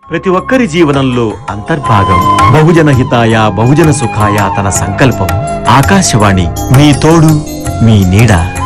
ప్రతి ఒక్కరి జీవనంలో అంతర్భాగం. బహుజన హితాయ బహుజన సుఖాయ తన సంకల్పం. ఆకాశవాణి, మీ తోడు, మీ నీడ.